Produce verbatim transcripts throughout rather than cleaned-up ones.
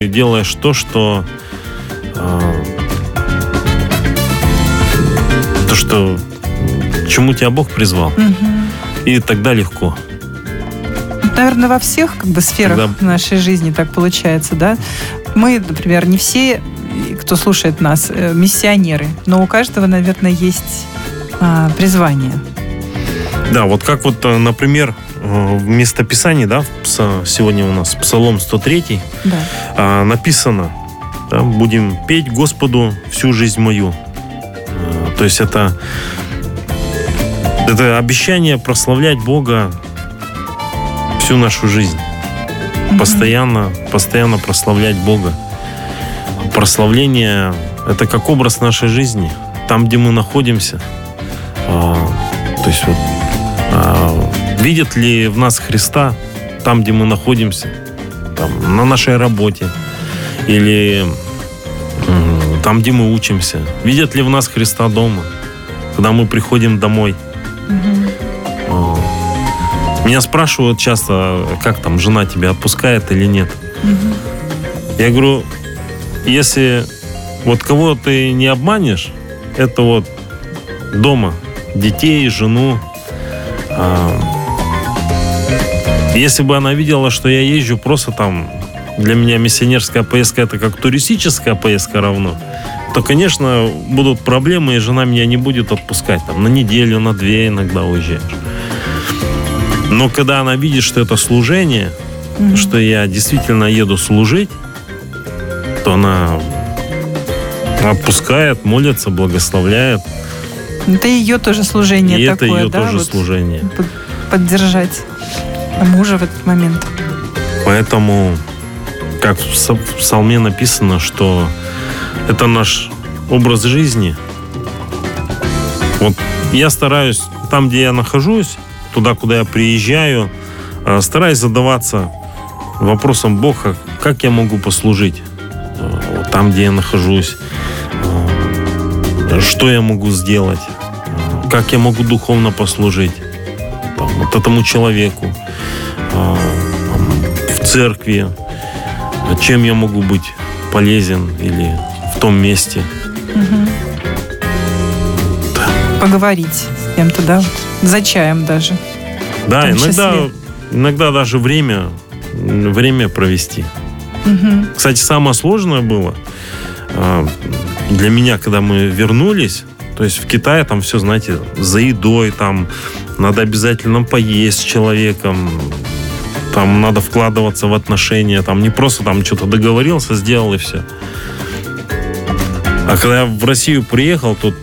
делаешь то, что э, то, что к чему тебя Бог призвал. Угу. И тогда легко. Наверное, во всех как бы сферах Тогда... нашей жизни так получается, да? Мы, например, не все, кто слушает нас, миссионеры, но у каждого, наверное, есть а, призвание. Да, вот как вот, например, в местописании, да, сегодня у нас Псалом сто три, да. написано, да, будем петь Господу всю жизнь мою. То есть это, это обещание прославлять Бога всю нашу жизнь. Mm-hmm. Постоянно, постоянно прославлять Бога. Прославление – это как образ нашей жизни. Там, где мы находимся. А, то есть вот, а, видят ли в нас Христа там, где мы находимся? Там, на нашей работе. Или м- там, где мы учимся. Видят ли в нас Христа дома? Когда мы приходим домой. Mm-hmm. А, Меня спрашивают часто, как там, жена тебя отпускает или нет. Угу. Я говорю, если вот кого ты не обманешь, это вот дома, детей, жену. Если бы она видела, что я езжу просто там, для меня миссионерская поездка это как туристическая поездка равно, то, конечно, будут проблемы, и жена меня не будет отпускать. Там, на неделю, на две иногда уезжаешь. Но когда она видит, что это служение, mm-hmm. что я действительно еду служить, то она отпускает, молится, благословляет. Это ее тоже служение И такое, это ее да? тоже вот служение. Поддержать мужа в этот момент. Поэтому, как в Псалме написано, что это наш образ жизни. Вот я стараюсь, там, где я нахожусь, туда, куда я приезжаю, стараюсь задаваться вопросом: Бога, как я могу послужить там, где я нахожусь, что я могу сделать, как я могу духовно послужить там, вот этому человеку, в церкви, чем я могу быть полезен или в том месте. Угу. Да. Поговорить с кем-то, да? За чаем даже. Да, иногда, иногда даже время, время провести. Угу. Кстати, самое сложное было для меня, когда мы вернулись. То есть в Китае там все, знаете, за едой, там надо обязательно поесть с человеком, там надо вкладываться в отношения, там не просто там что-то договорился, сделал и все. А когда я в Россию приехал, то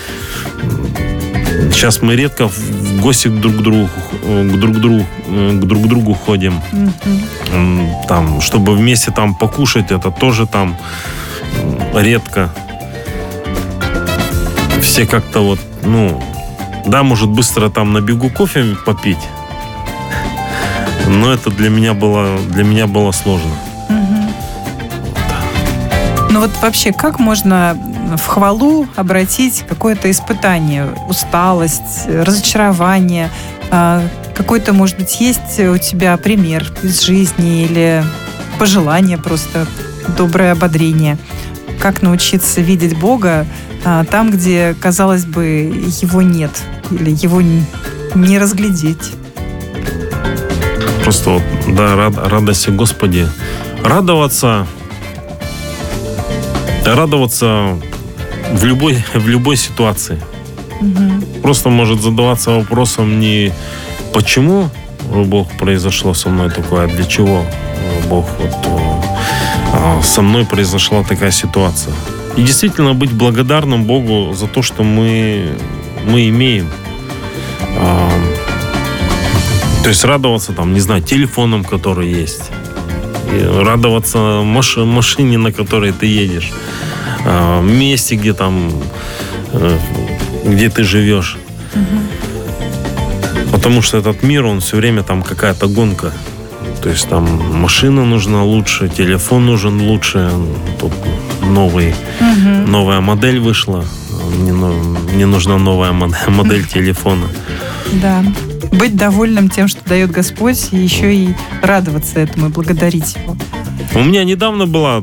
сейчас мы редко в гости к друг другу, к друг другу, к друг другу ходим. Mm-hmm. Там, чтобы вместе там покушать, это тоже там редко. Все как-то вот, ну, да, может быстро там на бегу кофе попить, но это для меня было, для меня было сложно. Mm-hmm. Ну вот вообще, как можно в хвалу обратить какое-то испытание, усталость, разочарование? Какой-то, может быть, есть у тебя пример из жизни или пожелание просто, доброе ободрение? Как научиться видеть Бога там, где, казалось бы, Его нет или Его не разглядеть? Просто вот, да, рад, радость Господи. Радоваться, радоваться в любой, в любой ситуации. Угу. Просто может задаваться вопросом не почему, Бог, произошло со мной такое, а для чего, Бог, вот со мной произошла такая ситуация. И действительно быть благодарным Богу за то, что мы, мы имеем. То есть радоваться, там, не знаю, телефоном, который есть. И радоваться маш- машине, на которой ты едешь. А, месте, где там, где ты живешь. Угу. Потому что этот мир, он все время там какая-то гонка. То есть там машина нужна лучше, телефон нужен лучше. Тут новый, угу. новая модель вышла. Мне, мне нужна новая модель, модель телефона. Да. Быть довольным тем, что дает Господь, и еще и радоваться этому, и благодарить Его. У меня недавно была